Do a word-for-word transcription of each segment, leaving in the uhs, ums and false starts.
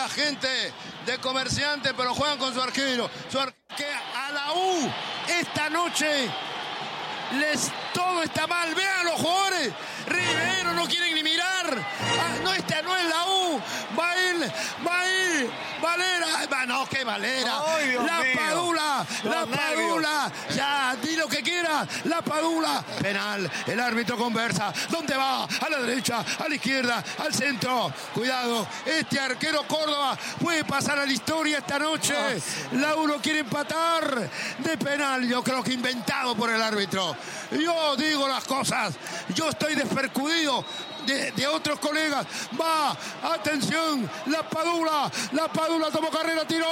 la gente de Comerciantes, pero juegan con su arquero. Su ar... Que a la U esta noche les todo está mal. Vean los jugadores. Rivero no quieren ni mirar. Ah, no, esta no es la U. Va a ir, va a ir. Valera. Va, no, que Valera. Ay, Dios la mío. Padula. Los la nervios. Padula. Ya, di lo que quieras. La Padula. Penal. El árbitro conversa. ¿Dónde va? A la derecha, a la izquierda, al centro. Cuidado. Este arquero Córdoba puede pasar a la historia esta noche. La U no quiere empatar de penal. Yo creo que inventado por el árbitro. Yo digo las cosas. Yo estoy despercudido de, de otros colegas. Va, atención, la Padula. La Padula tomó carrera, tiró.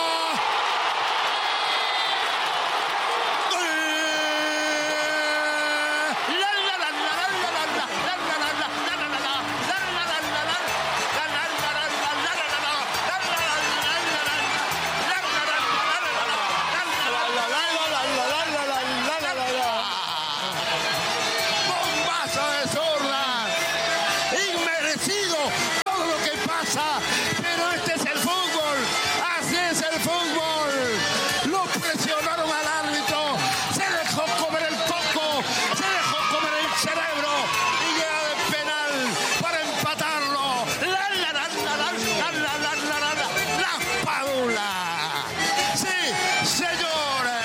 Pero este es el fútbol, así es el fútbol. Lo presionaron al árbitro, se dejó comer el coco, se dejó comer el cerebro y llega de penal para empatarlo. La la la la la la la la la la la la Padula. Sí, señores.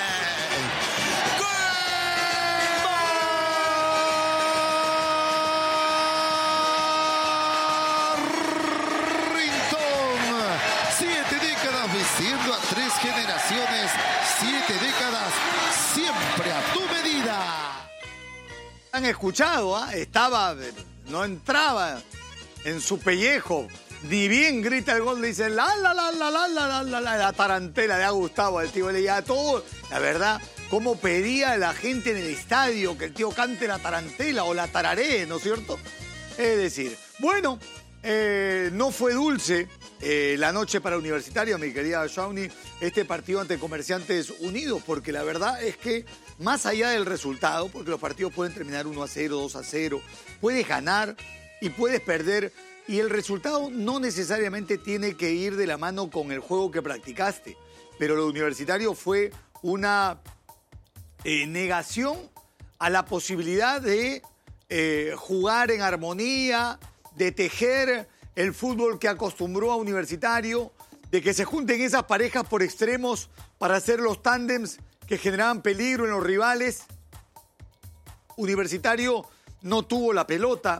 Siendo a tres generaciones, siete décadas, siempre a tu medida. Han escuchado, ¿ah? Estaba, no entraba en su pellejo, ni bien grita el gol, le dice la la la la la la la la la la tarantela, le ha gustado al tío, le ya todo, la verdad, cómo pedía a la gente en el estadio que el tío cante la tarantela o la tararé, ¿no es cierto? Es decir, bueno, eh, no fue dulce. Eh, la noche para Universitario, mi querida Shawnee, este partido ante Comerciantes Unidos, porque la verdad es que más allá del resultado, porque los partidos pueden terminar uno a cero, dos a cero, puedes ganar y puedes perder, y el resultado no necesariamente tiene que ir de la mano con el juego que practicaste, pero lo Universitario fue una eh, negación a la posibilidad de eh, jugar en armonía, de tejer el fútbol que acostumbró a Universitario, de que se junten esas parejas por extremos para hacer los tándems que generaban peligro en los rivales. Universitario no tuvo la pelota.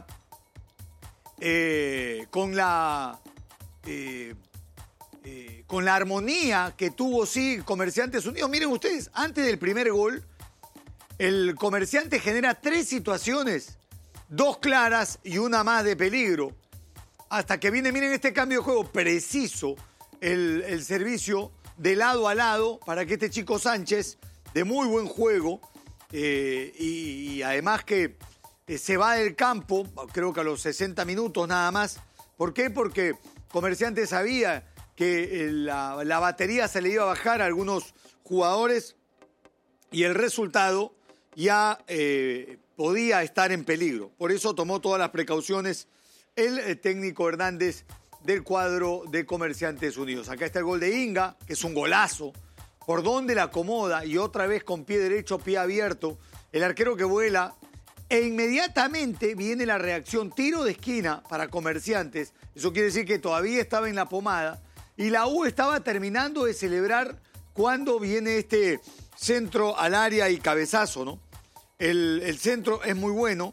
Eh, con la eh, eh, con la armonía que tuvo, sí, Comerciantes Unidos. Miren ustedes, antes del primer gol, el Comerciante genera tres situaciones, dos claras y una más de peligro. Hasta que viene, miren este cambio de juego preciso, el, el servicio de lado a lado para que este chico Sánchez, de muy buen juego, eh, y, y además que eh, se va del campo, creo que a los sesenta minutos nada más. ¿Por qué? Porque Comerciantes sabía que eh, la, la batería se le iba a bajar a algunos jugadores y el resultado ya eh, podía estar en peligro. Por eso tomó todas las precauciones el técnico Hernández del cuadro de Comerciantes Unidos. Acá está el gol de Inga, que es un golazo. Por donde la acomoda y otra vez con pie derecho, pie abierto. El arquero que vuela e inmediatamente viene la reacción. Tiro de esquina para Comerciantes. Eso quiere decir que todavía estaba en la pomada. Y la U estaba terminando de celebrar cuando viene este centro al área y cabezazo, ¿no? El, el centro es muy bueno.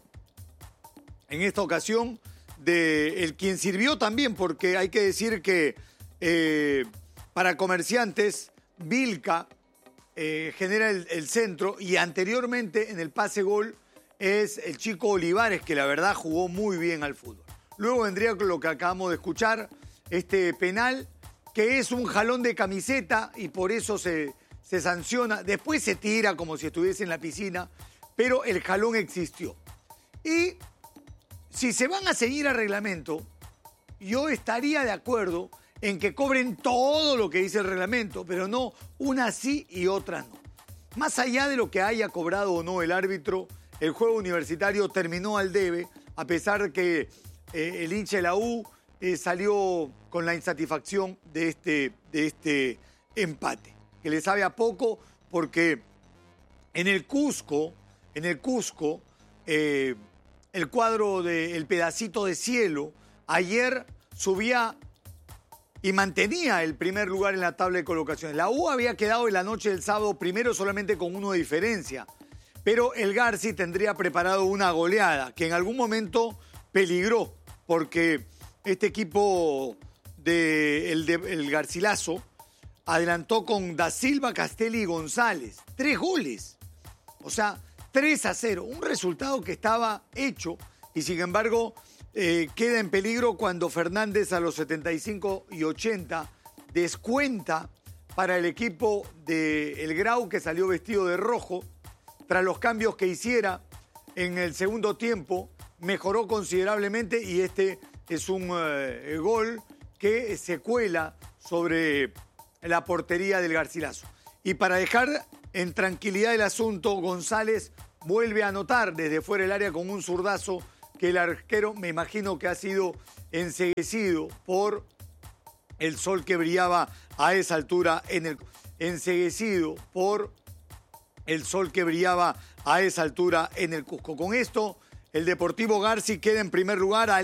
En esta ocasión, de el quien sirvió también, porque hay que decir que eh, para Comerciantes, Vilca eh, genera el, el centro y anteriormente en el pase gol es el chico Olivares, que la verdad jugó muy bien al fútbol. Luego vendría lo que acabamos de escuchar, este penal, que es un jalón de camiseta y por eso se, se sanciona. Después se tira como si estuviese en la piscina, pero el jalón existió. Y si se van a seguir al reglamento, yo estaría de acuerdo en que cobren todo lo que dice el reglamento, pero no una sí y otra no. Más allá de lo que haya cobrado o no el árbitro, el juego Universitario terminó al debe, a pesar que eh, el hincha de la U eh, salió con la insatisfacción de este, de este empate, que le sabe a poco porque en el Cusco, en el Cusco, eh, el cuadro de El Pedacito de Cielo ayer subía y mantenía el primer lugar en la tabla de colocaciones. La U había quedado en la noche del sábado primero solamente con uno de diferencia, pero el Garci tendría preparado una goleada que en algún momento peligró, porque este equipo de el, de, el Garcilaso adelantó con Da Silva, Castelli y González. Tres goles. O sea, tres a cero. Un resultado que estaba hecho y sin embargo eh, queda en peligro cuando Fernández a los setenta y cinco y ochenta descuenta para el equipo de El Grau, que salió vestido de rojo. Tras los cambios que hiciera en el segundo tiempo, mejoró considerablemente y este es un eh, gol que se cuela sobre la portería del Garcilaso. Y para dejar en tranquilidad el asunto, González vuelve a anotar desde fuera del área con un zurdazo que el arquero, me imagino que ha sido enceguecido por el sol que brillaba a esa altura en el... enceguecido por el sol que brillaba a esa altura en el Cusco. Con esto, el Deportivo Garci queda en primer lugar.